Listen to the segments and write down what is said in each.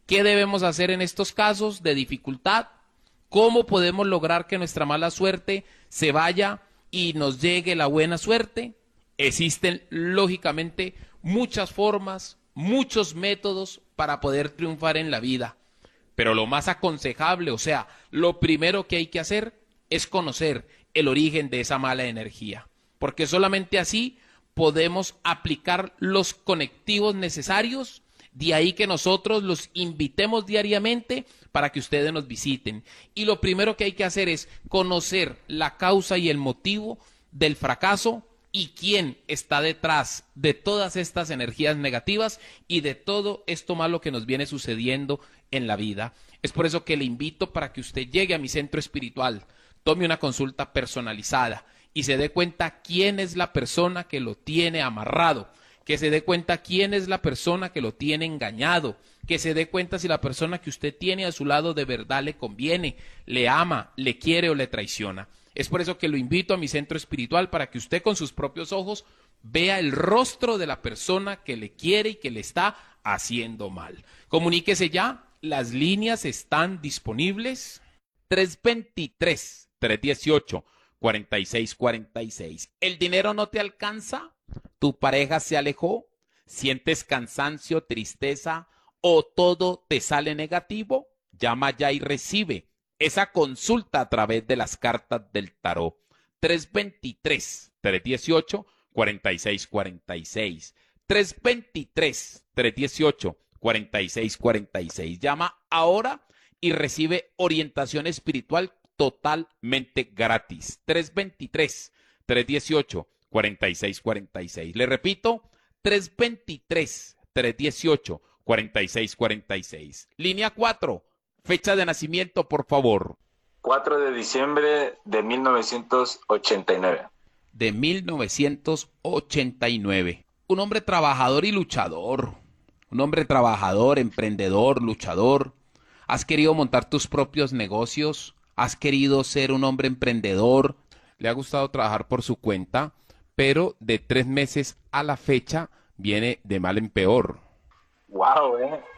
¿Qué debemos hacer en estos casos de dificultad? ¿Cómo podemos lograr que nuestra mala suerte se vaya y nos llegue la buena suerte? Existen, lógicamente, muchas formas, muchos métodos para poder triunfar en la vida. Pero lo más aconsejable, o sea, lo primero que hay que hacer es conocer el origen de esa mala energía. Porque solamente así podemos aplicar los conectivos necesarios. De ahí que nosotros los invitemos diariamente para que ustedes nos visiten. Y lo primero que hay que hacer es conocer la causa y el motivo del fracaso y quién está detrás de todas estas energías negativas y de todo esto malo que nos viene sucediendo en la vida. Es por eso que le invito para que usted llegue a mi centro espiritual, tome una consulta personalizada y se dé cuenta quién es la persona que lo tiene amarrado, que se dé cuenta quién es la persona que lo tiene engañado, que se dé cuenta si la persona que usted tiene a su lado de verdad le conviene, le ama, le quiere o le traiciona. Es por eso que lo invito a mi centro espiritual para que usted con sus propios ojos vea el rostro de la persona que le quiere y que le está haciendo mal. Comuníquese ya, las líneas están disponibles. 323-318-4646. ¿El dinero no te alcanza? ¿Tu pareja se alejó? ¿Sientes cansancio, tristeza o todo te sale negativo? Llama ya y recibe esa consulta a través de las cartas del tarot. 323-318-4646. 323-318-4646. Llama ahora y recibe orientación espiritual totalmente gratis. 323-318-4646. Le repito, 323-318-4646. Línea 4, fecha de nacimiento, por favor. 4 de diciembre de 1989. De 1989. Un hombre trabajador y luchador. Un hombre trabajador, emprendedor, luchador. ¿Has querido montar tus propios negocios? ¿Has querido ser un hombre emprendedor? ¿Le ha gustado trabajar por su cuenta? Pero de 3 meses a la fecha viene de mal en peor. Wow,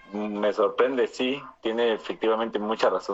me sorprende, sí, tiene efectivamente mucha razón.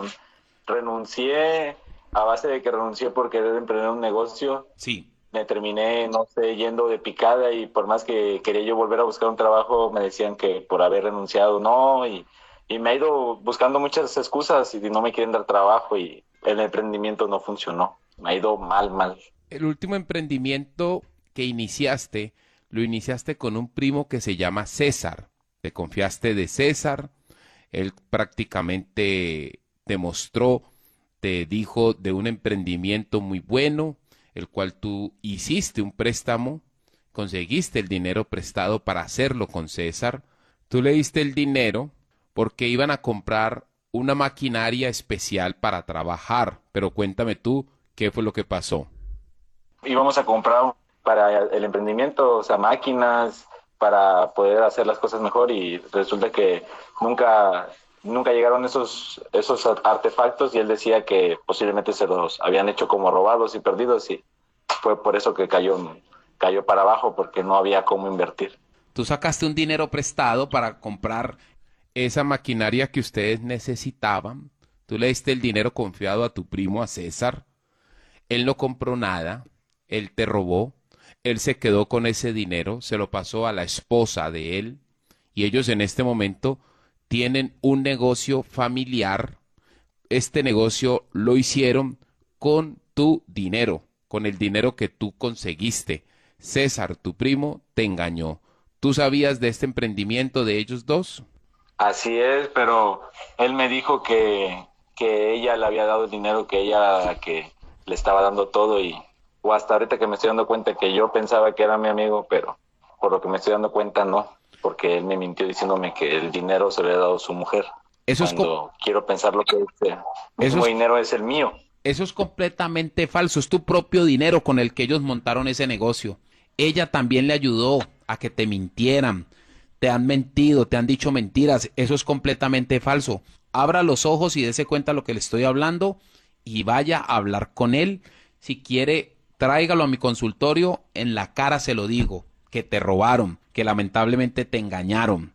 Renuncié, a base de que renuncié por querer emprender un negocio. Sí. Me terminé, no sé, yendo de picada y por más que quería yo volver a buscar un trabajo, me decían que por haber renunciado no, y me ha ido buscando muchas excusas y no me quieren dar trabajo y el emprendimiento no funcionó. Me ha ido mal. El último emprendimiento que iniciaste, lo iniciaste con un primo que se llama César. Te confiaste de César, él prácticamente te mostró, te dijo de un emprendimiento muy bueno, el cual tú hiciste un préstamo, conseguiste el dinero prestado para hacerlo con César, tú le diste el dinero porque iban a comprar una maquinaria especial para trabajar, pero cuéntame tú, ¿qué fue lo que pasó? Íbamos a comprar para el emprendimiento, o sea, máquinas para poder hacer las cosas mejor y resulta que nunca llegaron esos artefactos y él decía que posiblemente se los habían hecho como robados y perdidos y fue por eso que cayó para abajo porque no había cómo invertir. Tú sacaste un dinero prestado para comprar esa maquinaria que ustedes necesitaban, tú le diste el dinero confiado a tu primo, a César, él no compró nada, él te robó, él se quedó con ese dinero, se lo pasó a la esposa de él y ellos en este momento tienen un negocio familiar. Este negocio lo hicieron con tu dinero, con el dinero que tú conseguiste. César, tu primo, te engañó. ¿Tú sabías de este emprendimiento de ellos dos? Así es, pero él me dijo que ella le había dado el dinero, que ella la que le estaba dando todo o hasta ahorita que me estoy dando cuenta que yo pensaba que era mi amigo, pero por lo que me estoy dando cuenta no, porque él me mintió diciéndome que el dinero se le había dado su mujer. Eso cuando quiero pensar lo que mismo dinero es el mío. Eso es completamente falso, es tu propio dinero con el que ellos montaron ese negocio. Ella también le ayudó a que te mintieran, te han mentido, te han dicho mentiras, eso es completamente falso. Abra los ojos y dése cuenta de lo que le estoy hablando y vaya a hablar con él. Si quiere, tráigalo a mi consultorio, en la cara se lo digo, que te robaron, que lamentablemente te engañaron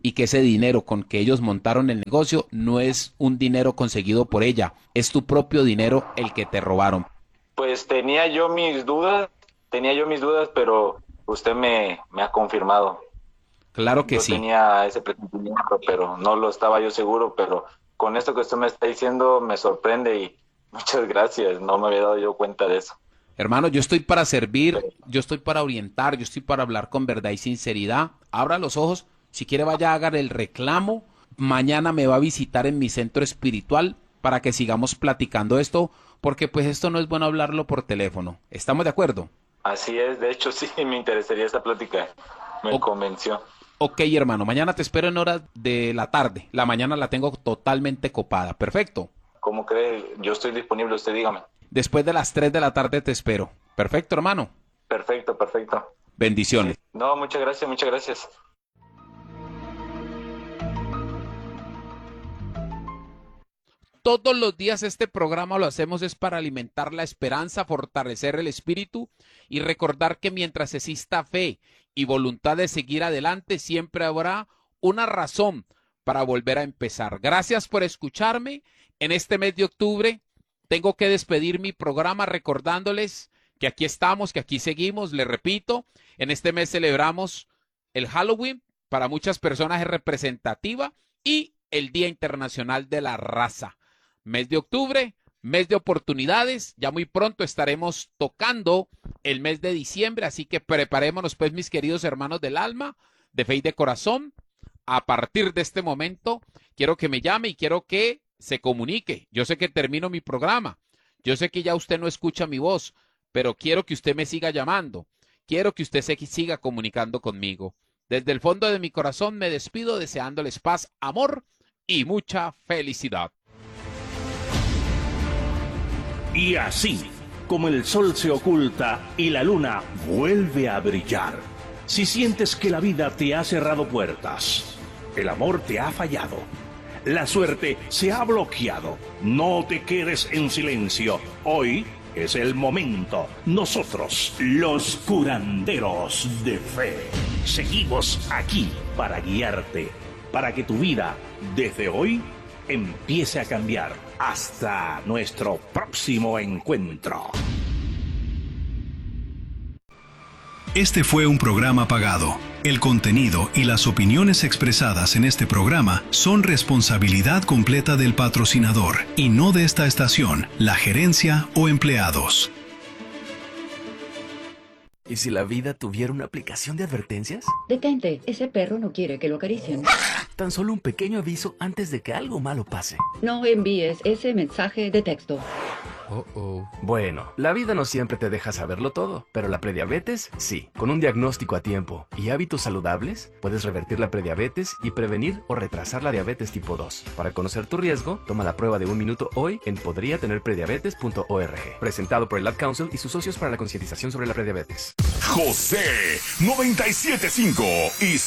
y que ese dinero con que ellos montaron el negocio no es un dinero conseguido por ella, es tu propio dinero el que te robaron. Pues tenía yo mis dudas, pero usted me ha confirmado. Claro que Yo sí. tenía ese presentimiento, pero no lo estaba yo seguro, pero con esto que usted me está diciendo me sorprende y muchas gracias, no me había dado yo cuenta de eso. Hermano, yo estoy para servir, yo estoy para orientar, yo estoy para hablar con verdad y sinceridad. Abra los ojos, si quiere vaya a hacer el reclamo. Mañana me va a visitar en mi centro espiritual para que sigamos platicando esto, porque pues esto no es bueno hablarlo por teléfono. ¿Estamos de acuerdo? Así es, de hecho sí me interesaría esa plática, me convenció. Ok, hermano, mañana te espero en horas de la tarde. La mañana la tengo totalmente copada. Perfecto. ¿Cómo cree? Yo estoy disponible, usted dígame. Después de las 3 de la tarde te espero. Perfecto, hermano. Perfecto, perfecto. Bendiciones. No, muchas gracias, muchas gracias. Todos los días este programa lo hacemos es para alimentar la esperanza, fortalecer el espíritu y recordar que mientras exista fe y voluntad de seguir adelante, siempre habrá una razón para volver a empezar. Gracias por escucharme. En este mes de octubre tengo que despedir mi programa recordándoles que aquí estamos, que aquí seguimos. Les repito, en este mes celebramos el Halloween, para muchas personas es representativa, y el Día Internacional de la Raza. Mes de octubre, mes de oportunidades, ya muy pronto estaremos tocando el mes de diciembre, así que preparémonos pues mis queridos hermanos del alma, de fe y de corazón. A partir de este momento quiero que me llame y quiero que se comunique. Yo sé que termino mi programa, yo sé que ya usted no escucha mi voz, pero quiero que usted me siga llamando, quiero que usted se siga comunicando conmigo. Desde el fondo de mi corazón me despido deseándoles paz, amor y mucha felicidad. Y así, como el sol se oculta y la luna vuelve a brillar, si sientes que la vida te ha cerrado puertas, el amor te ha fallado, la suerte se ha bloqueado, no te quedes en silencio. Hoy es el momento. Nosotros, los curanderos de fe, seguimos aquí para guiarte, para que tu vida, desde hoy, empiece a cambiar. Hasta nuestro próximo encuentro. Este fue un programa pagado. El contenido y las opiniones expresadas en este programa son responsabilidad completa del patrocinador y no de esta estación, la gerencia o empleados. ¿Y si la vida tuviera una aplicación de advertencias? Detente, ese perro no quiere que lo acaricien. Tan solo un pequeño aviso antes de que algo malo pase. No envíes ese mensaje de texto. Bueno, la vida no siempre te deja saberlo todo, pero la prediabetes sí. Con un diagnóstico a tiempo y hábitos saludables, puedes revertir la prediabetes y prevenir o retrasar la diabetes tipo 2. Para conocer tu riesgo, toma la prueba de 1 minuto hoy en podriatenerprediabetes.org. Presentado por el Ad Council y sus socios para la concientización sobre la prediabetes. José 97.5 y